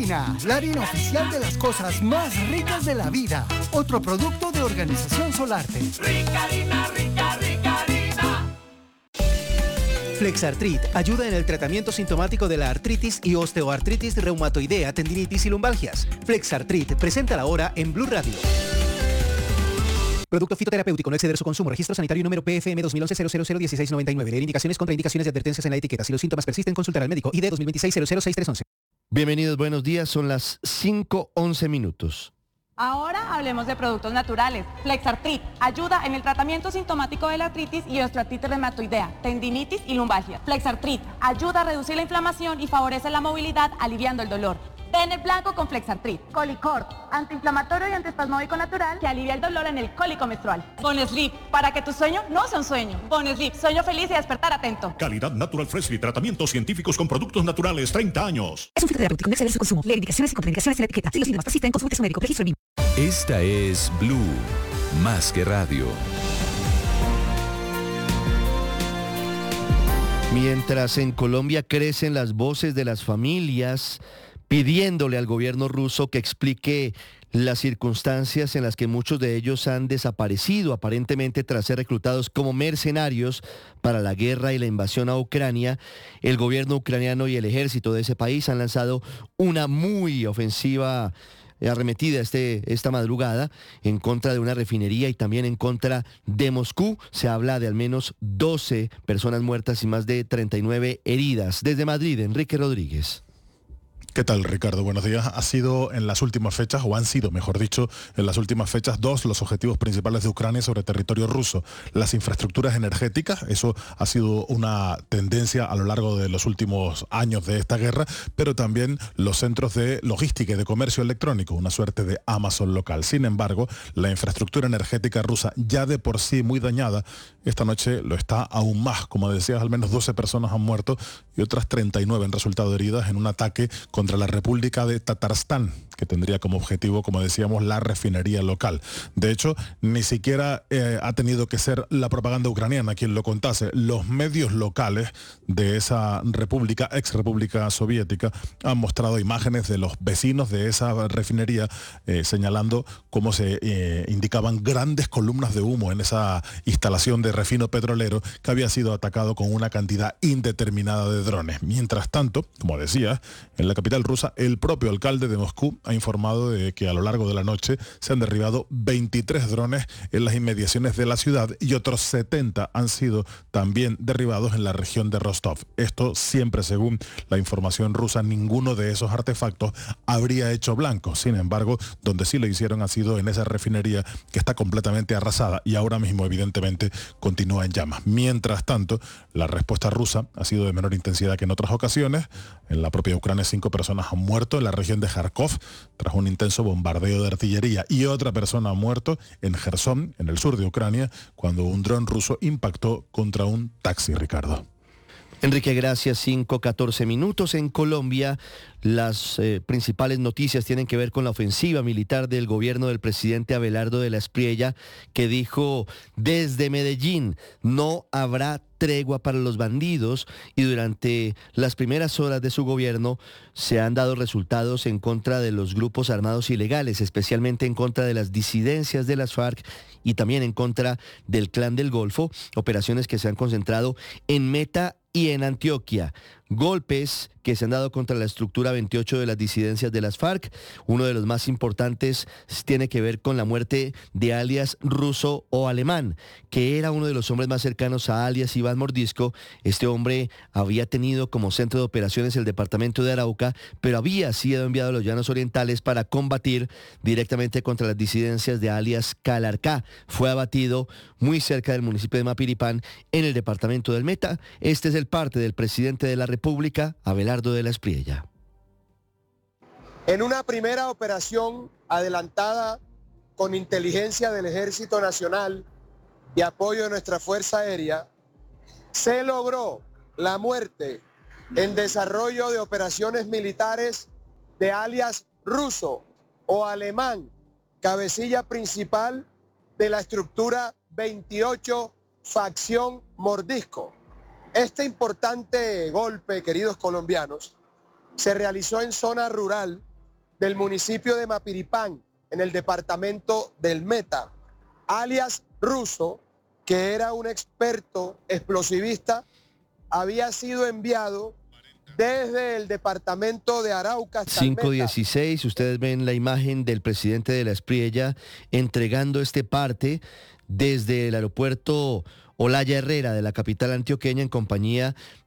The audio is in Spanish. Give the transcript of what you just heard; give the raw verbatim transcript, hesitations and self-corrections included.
Rica-Harina, la harina oficial de las cosas más ricas de la vida. Otro producto de Organización Solarte. Rica-Harina, rica, rica-Harina. Flexartrit ayuda en el tratamiento sintomático de la artritis y osteoartritis reumatoidea, tendinitis y lumbalgias. Flexartrit presenta la hora en Blue Radio. Producto fitoterapéutico, no exceder su consumo. Registro sanitario número P F M dos mil once cero cero cero dieciséis noventa y nueve. Leer indicaciones, contraindicaciones y advertencias en la etiqueta. Si los síntomas persisten, consultar al médico. I D dos mil veintiséis cero cero seis tres once. Bienvenidos, buenos días. Son las cinco once minutos. Ahora hablemos de productos naturales. Flexartrit ayuda en el tratamiento sintomático de la artritis y osteoartritis reumatoidea, tendinitis y lumbalgia. Flexartrit ayuda a reducir la inflamación y favorece la movilidad, aliviando el dolor. Ven blanco con Flexartrit. Colicort, antiinflamatorio y antiespasmódico natural que alivia el dolor en el cólico menstrual. Bonesleep, para que tu sueño no sea un sueño. Bonesleep, sueño feliz y despertar atento. Calidad Natural Freshly, tratamientos científicos con productos naturales, treinta años. Es un fitoterapéutico, no exceder su consumo. Leer indicaciones y contraindicaciones en la etiqueta. Si los síntomas persisten, consulte a su médico. Registro B I M. Esta es Blue, más que radio. Mientras en Colombia crecen las voces de las familias pidiéndole al gobierno ruso que explique las circunstancias en las que muchos de ellos han desaparecido, aparentemente tras ser reclutados como mercenarios para la guerra y la invasión a Ucrania, el gobierno ucraniano y el ejército de ese país han lanzado una muy ofensiva arremetida este, esta madrugada en contra de una refinería y también en contra de Moscú. Se habla de al menos doce personas muertas y más de treinta y nueve heridas. Desde Madrid, Enrique Rodríguez. ¿Qué tal, Ricardo? Buenos días. Ha sido en las últimas fechas, o han sido, mejor dicho, en las últimas fechas, dos los objetivos principales de Ucrania sobre territorio ruso. Las infraestructuras energéticas, eso ha sido una tendencia a lo largo de los últimos años de esta guerra, pero también los centros de logística y de comercio electrónico, una suerte de Amazon local. Sin embargo, la infraestructura energética rusa, ya de por sí muy dañada, esta noche lo está aún más. Como decías, al menos doce personas han muerto y otras treinta y nueve han resultado heridas en un ataque con contra la República de Tatarstán, que tendría como objetivo, como decíamos, la refinería local. De hecho, ni siquiera eh, ha tenido que ser la propaganda ucraniana quien lo contase. Los medios locales de esa república, ex república soviética, han mostrado imágenes de los vecinos de esa refinería eh, señalando cómo se eh, indicaban grandes columnas de humo en esa instalación de refino petrolero que había sido atacado con una cantidad indeterminada de drones. Mientras tanto, como decía, en la capital rusa, el propio alcalde de Moscú ha informado de que a lo largo de la noche se han derribado veintitrés drones en las inmediaciones de la ciudad y otros setenta han sido también derribados en la región de Rostov. Esto siempre según la información rusa, ninguno de esos artefactos habría hecho blanco. Sin embargo, donde sí lo hicieron ha sido en esa refinería que está completamente arrasada y ahora mismo evidentemente continúa en llamas. Mientras tanto, la respuesta rusa ha sido de menor intensidad que en otras ocasiones. En la propia Ucrania cinco personas han muerto en la región de Kharkov tras un intenso bombardeo de artillería y otra persona ha muerto en Jersón, en el sur de Ucrania, cuando un dron ruso impactó contra un taxi, Ricardo. Enrique, gracias. cinco catorce minutos. En Colombia, las eh, principales noticias tienen que ver con la ofensiva militar del gobierno del presidente Abelardo de la Espriella, que dijo desde Medellín, no habrá tregua para los bandidos, y durante las primeras horas de su gobierno se han dado resultados en contra de los grupos armados ilegales, especialmente en contra de las disidencias de las FARC y también en contra del Clan del Golfo, operaciones que se han concentrado en Meta y en Antioquia. Golpes que se han dado contra la estructura veintiocho de las disidencias de las FARC. Uno de los más importantes tiene que ver con la muerte de alias Ruso o Alemán, que era uno de los hombres más cercanos a alias Iván Mordisco. Este hombre había tenido como centro de operaciones el departamento de Arauca, pero había sido enviado a los Llanos Orientales para combatir directamente contra las disidencias de alias Calarcá. Fue abatido muy cerca del municipio de Mapiripán, en el departamento del Meta. Este es el parte del presidente de la República, Abelardo de la Espriella. En una primera operación adelantada con inteligencia del Ejército Nacional y apoyo de nuestra Fuerza Aérea, se logró la muerte en desarrollo de operaciones militares de alias Ruso o Alemán, cabecilla principal de la estructura veintiocho, facción Mordisco. Este importante golpe, queridos colombianos, se realizó en zona rural del municipio de Mapiripán, en el departamento del Meta, alias Russo, que era un experto explosivista, había sido enviado desde el departamento de Arauca hasta el cinco Meta. dieciséis, ustedes ven la imagen del presidente de la Espriella entregando este parte desde el aeropuerto Olaya Herrera de la capital antioqueña en compañía